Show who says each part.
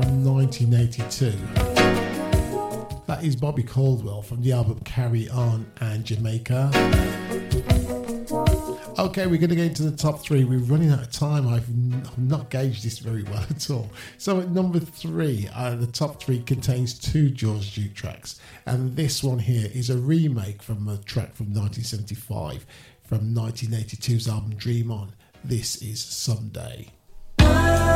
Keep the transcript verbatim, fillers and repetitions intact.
Speaker 1: from nineteen eighty-two. That is Bobby Caldwell from the album Carry On and Jamaica. Okay, we're going to get into the top three. We're running out of time. I've, n- I've not gauged this very well at all. So at number three, uh, the top three contains two George Duke tracks. And this one here is a remake from a track from nineteen seventy-five from nineteen eighty-two's album Dream On. This is Someday.